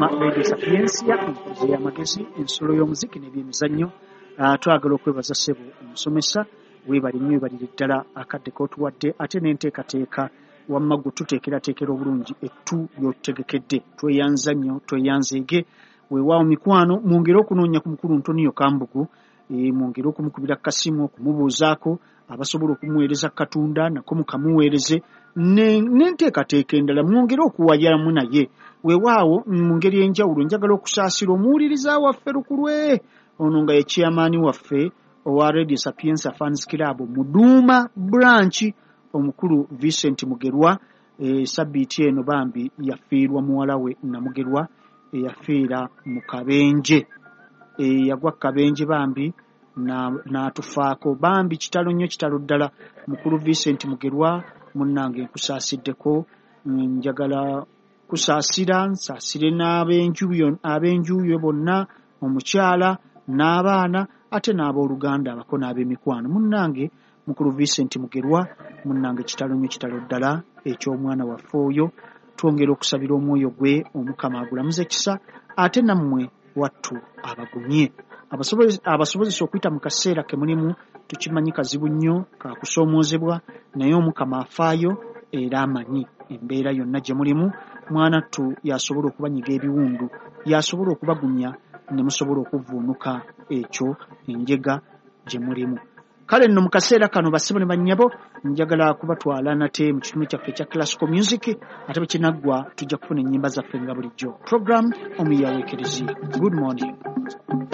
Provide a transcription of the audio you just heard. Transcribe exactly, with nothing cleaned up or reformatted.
Radio Sapiensia empuzi y'amagezi ensolo y'omuziki n'ebyemizannyo. Uh, twagala okwebaza ssebo omusomesa weebali nnyo weebalire ddala akadde k'otuwadde ate n'enteekateeka wamma gwe tuteekerateekera obulungi ettu ly'otutegekedde. Tweyanza nnyo tweyanzeege weewaawo mikwano mwongere okunoonya ku mukulu Antonio Kambugu, e, mwongere okumukubira kasimu okumubuuzaako abasobola okumuweereza Katunda nako mukamuweereze n'enteekateeka endala mwongere okuwayiramu naye. Weewaawo mu ngeri enjawulo njagala okusaasira omuwuliriza waffe Lukulwe ono nga ye chairman waffe owa Radio Sapienza Fans Club Muduuma branch omukulu Vincent Mugerwa. E, sabbiiti eno bambi yafiirwa muwala we Namugerwa e, yafiira mu kabenje e, yagwa kabenje bambi n'atufaako na bambi kitalo nnyo kitalo ddala. Mukulu Vincent Mugerwa munnange nkusaasiddeko, njagala kusaasira nsaasire n'ab'enjuyo ab'enjuyo bonna omukyala n'abaana ate n'abooluganda abako n'ab'emikwano. Munnange mukulu Vincent Mugerwa munnange kitalo nnyo kitalo ddala eky'omwana waffe oyo. Twongera okusabira omwoyo gwe Omukama agulamuze kisa ate nammwe wattu abagumye abasobozesa okuyita mu kaseera ke mulimu. Tukimanyi kazibu nnyo kakusoomoozebwa naye Omukama afaayo era amanyi embeera yonna gye mulimu. Mwana ttu yasobola okubanyiga ebiwundu, yasobola okubagumya ne musobola okuvuunuka ekyo enjega gye mulimu. Kale nno mu kaseera kano bassebo ne bannyabo njagala kubatwala nate mu kitundu kyaffe ekya classical music ate bwe kinaggwa tujja kufuna ennyimba zaffe nga bulijjo. Program omuyaweekerezi. Good morning.